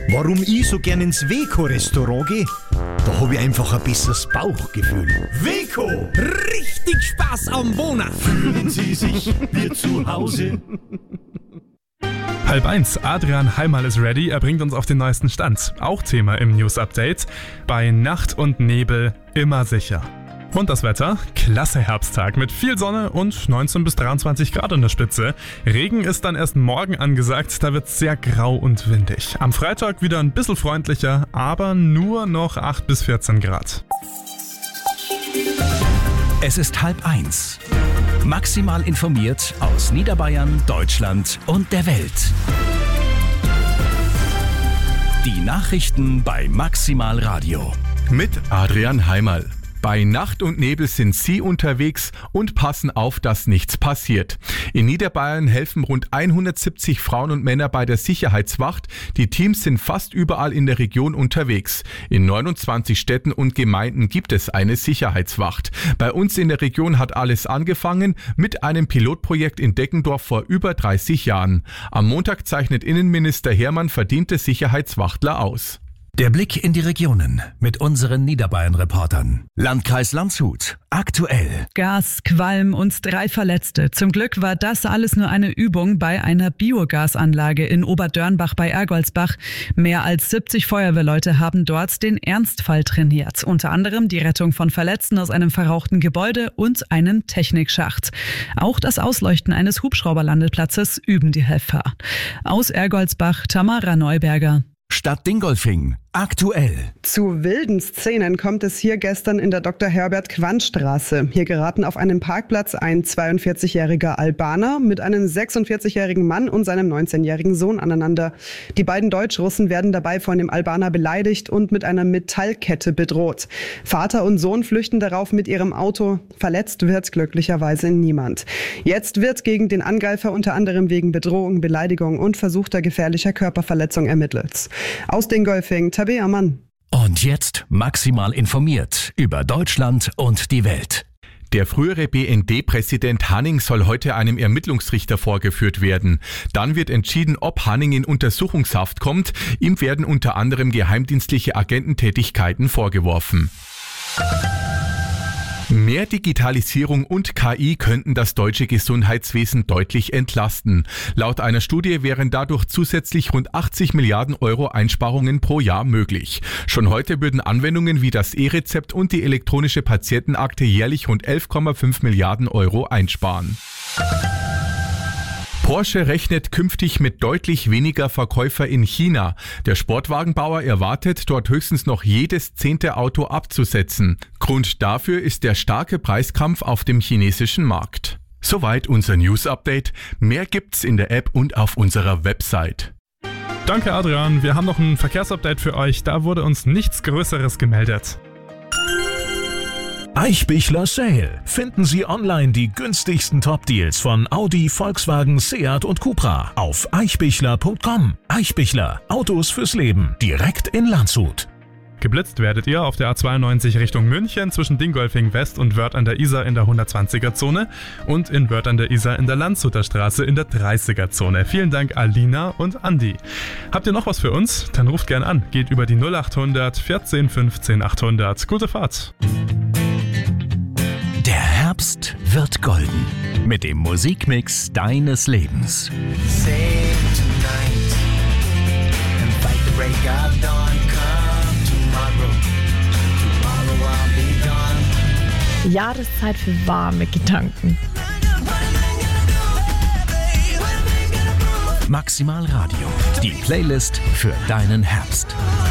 Warum ich so gern ins Weco-Restaurant gehe? Da habe ich einfach ein besseres Bauchgefühl. Weco! Richtig Spaß am Wohnen. Fühlen Sie sich wie zu Hause? 12:30, Adrian Heimal ist ready, er bringt uns auf den neuesten Stand. Auch Thema im News-Update, bei Nacht und Nebel immer sicher. Und das Wetter, klasse Herbsttag mit viel Sonne und 19 bis 23 Grad in der Spitze. Regen ist dann erst morgen angesagt, da wird es sehr grau und windig. Am Freitag wieder ein bisschen freundlicher, aber nur noch 8 bis 14 Grad. Es ist 12:30. Maximal informiert aus Niederbayern, Deutschland und der Welt. Die Nachrichten bei Maximal Radio. Mit Adrian Heimal. Bei Nacht und Nebel sind Sie unterwegs und passen auf, dass nichts passiert. In Niederbayern helfen rund 170 Frauen und Männer bei der Sicherheitswacht. Die Teams sind fast überall in der Region unterwegs. In 29 Städten und Gemeinden gibt es eine Sicherheitswacht. Bei uns in der Region hat alles angefangen mit einem Pilotprojekt in Deckendorf vor über 30 Jahren. Am Montag zeichnet Innenminister Hermann verdiente Sicherheitswachtler aus. Der Blick in die Regionen mit unseren Niederbayern-Reportern. Landkreis Landshut. Aktuell. Gas, Qualm und 3 Verletzte. Zum Glück war das alles nur eine Übung bei einer Biogasanlage in Oberdörnbach bei Ergoldsbach. Mehr als 70 Feuerwehrleute haben dort den Ernstfall trainiert. Unter anderem die Rettung von Verletzten aus einem verrauchten Gebäude und einem Technikschacht. Auch das Ausleuchten eines Hubschrauberlandeplatzes üben die Helfer. Aus Ergoldsbach, Tamara Neuberger. Stadt Dingolfing. Aktuell. Zu wilden Szenen kommt es hier gestern in der Dr. Herbert Quandt Straße. Hier geraten auf einem Parkplatz ein 42-jähriger Albaner mit einem 46-jährigen Mann und seinem 19-jährigen Sohn aneinander. Die beiden Deutschrussen werden dabei von dem Albaner beleidigt und mit einer Metallkette bedroht. Vater und Sohn flüchten darauf mit ihrem Auto. Verletzt wird glücklicherweise niemand. Jetzt wird gegen den Angreifer unter anderem wegen Bedrohung, Beleidigung und versuchter gefährlicher Körperverletzung ermittelt. Aus Dingolfing, Tabea Mann. Und jetzt maximal informiert über Deutschland und die Welt. Der frühere BND-Präsident Hanning soll heute einem Ermittlungsrichter vorgeführt werden. Dann wird entschieden, ob Hanning in Untersuchungshaft kommt. Ihm werden unter anderem geheimdienstliche Agententätigkeiten vorgeworfen. Mehr Digitalisierung und KI könnten das deutsche Gesundheitswesen deutlich entlasten. Laut einer Studie wären dadurch zusätzlich rund 80 Milliarden Euro Einsparungen pro Jahr möglich. Schon heute würden Anwendungen wie das E-Rezept und die elektronische Patientenakte jährlich rund 11,5 Milliarden Euro einsparen. Porsche rechnet künftig mit deutlich weniger Verkäufer in China. Der Sportwagenbauer erwartet, dort höchstens noch jedes 10. Auto abzusetzen. Grund dafür ist der starke Preiskampf auf dem chinesischen Markt. Soweit unser News-Update. Mehr gibt's in der App und auf unserer Website. Danke Adrian, wir haben noch ein Verkehrsupdate für euch, da wurde uns nichts Größeres gemeldet. Eichbichler Sale. Finden Sie online die günstigsten Top-Deals von Audi, Volkswagen, Seat und Cupra auf eichbichler.com. Eichbichler. Autos fürs Leben. Direkt in Landshut. Geblitzt werdet ihr auf der A92 Richtung München zwischen Dingolfing West und Wörth an der Isar in der 120er-Zone und in Wörth an der Isar in der Landshuter Straße in der 30er-Zone. Vielen Dank Alina und Andi. Habt ihr noch was für uns? Dann ruft gern an. Geht über die 0800 14 15 800. Gute Fahrt. Der Herbst wird golden mit dem Musikmix deines Lebens. Jahreszeit für warme Gedanken. Maximal Radio, die Playlist für deinen Herbst.